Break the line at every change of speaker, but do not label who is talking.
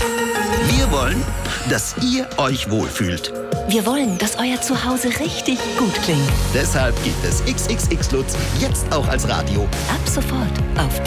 Wir wollen, dass ihr euch wohlfühlt.
Wir wollen, dass euer Zuhause richtig gut klingt.
Deshalb gibt es XXX Lutz jetzt auch als Radio.
Ab sofort auf